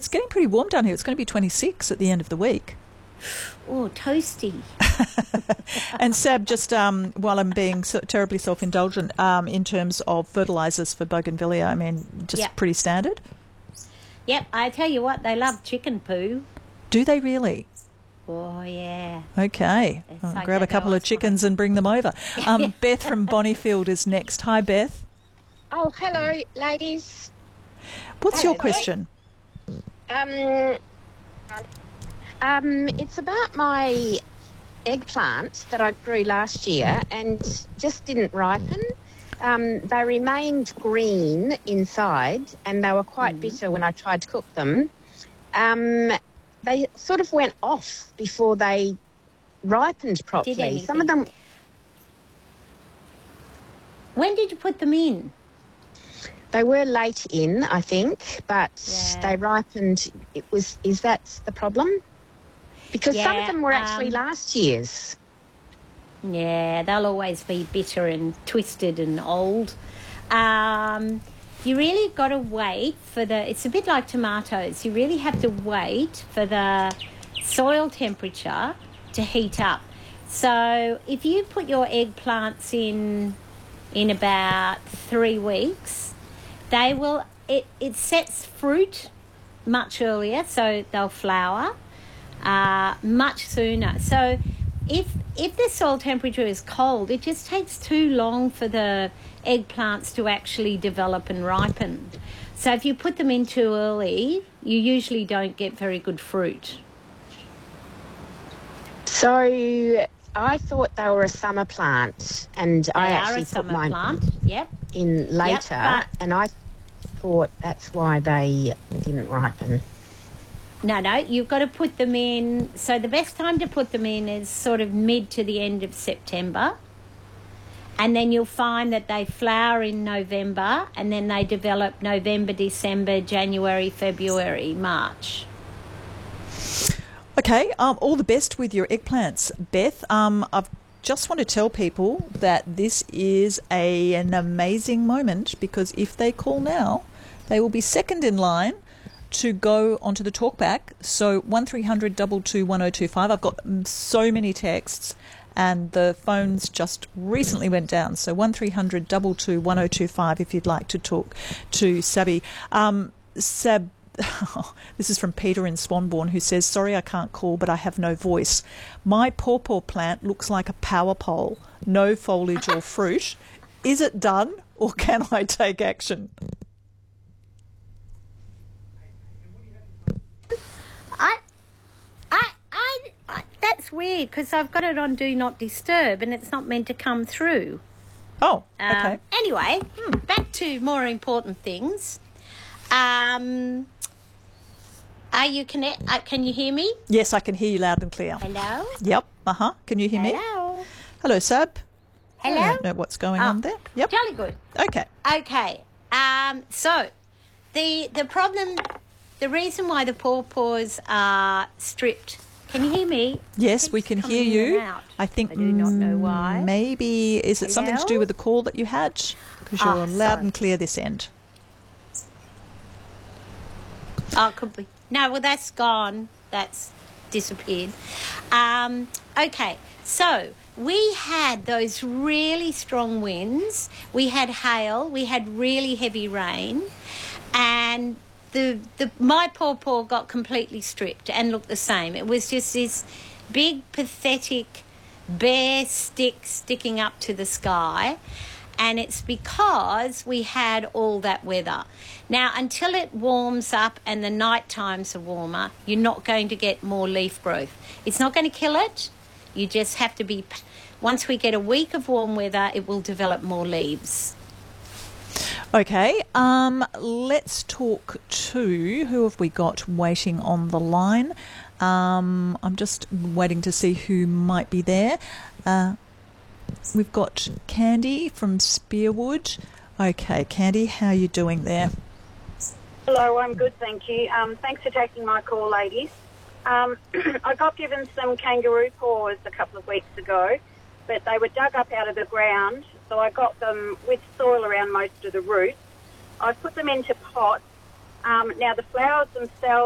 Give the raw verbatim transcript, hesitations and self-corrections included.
It's getting pretty warm down here. It's going to be twenty-six at the end of the week. Oh, toasty. And Sab, just um, while I'm being so terribly self-indulgent, um, in terms of fertilisers for bougainvillea, I mean, just Yep. pretty standard? Yep, I tell you what, they love chicken poo. Do they really? Oh, yeah. Okay. It's I'll like grab a they couple go of on chickens and bring them over. Um, Beth from Bonnyfield is next. Hi, Beth. Oh, hello, ladies. What's your Hello. question? Um, um, it's about my eggplant that I grew last year and just didn't ripen. Um, they remained green inside and they were quite Mm. bitter when I tried to cook them. Um, they sort of went off before they ripened properly. Some of them, When did you put them in? they were late in, I think, but Yeah. they ripened. It was. Is that the problem? Because some Yeah, of them were actually um, last year's. Yeah, they'll always be bitter and twisted and old. Um, you really got to wait for the... It's a bit like tomatoes. You really have to wait for the soil temperature to heat up. So if you put your eggplants in in about three weeks, they will... It, it sets fruit much earlier, so they'll flower uh, much sooner. So if if the soil temperature is cold, it just takes too long for the eggplants to actually develop and ripen. So if you put them in too early, you usually don't get very good fruit. So I thought they were a summer plant, and They I are actually a put summer mine plant. Yep. in later, but- and I thought that's why they didn't ripen. No, no, you've got to put them in. So the best time to put them in is sort of mid to the end of September. And then you'll find that they flower in November and then they develop November, December, January, February, March. Okay, um, all the best with your eggplants, Beth. Um, I just want to tell people that this is a, an amazing moment, because if they call now, they will be second in line to go onto the talkback. So one three hundred two two one oh two five. I've got so many texts and the phones just recently went down. So one three hundred two two one oh two five if you'd like to talk to Sabby. Um, Sab, this is from Peter in Swanbourne, who says, sorry I can't call, but I have no voice. My pawpaw plant looks like a power pole, no foliage or fruit. Is it done, or can I take action? I, I, I, I that's weird because I've got it on Do Not Disturb and it's not meant to come through. Oh, Um, okay. Anyway, back to more important things. Um, are you connect? Uh, can you hear me? Yes, I can hear you loud and clear. Hello. Yep, uh-huh. Can you hear me? Hello. Hello, Sab. Hello. I don't know what's going Oh. on there. Yep. Jolly good. Okay. Okay. Um, so the the problem, the reason why the pawpaws are stripped. Can you hear me? Yes, Keeps we can coming hear in you. and out. I think I do not know mm, why. maybe, is it something to do Hello? with the call that you had? Because you're Ah, loud sorry. and clear this end. Oh, it could be. No, well, that's gone. That's disappeared. Um, okay, so we had those really strong winds. We had hail. We had really heavy rain. And the the my pawpaw got completely stripped and looked the same. It was just this big, pathetic, bare stick sticking up to the sky. And it's because we had all that weather. Now, until it warms up and the night times are warmer, you're not going to get more leaf growth. It's not going to kill it. You just have to be... Once we get a week of warm weather, it will develop more leaves. Okay, um, let's talk to, who have we got waiting on the line? Um, I'm just waiting to see who might be there. Uh, we've got Candy from Spearwood. Okay, Candy, how are you doing there? Hello, I'm good, thank you. Um, thanks for taking my call, ladies. Um, I got given some kangaroo paws a couple of weeks ago, but they were dug up out of the ground, so I got them with soil around most of the roots. I put them into pots. Um, now, the flowers themselves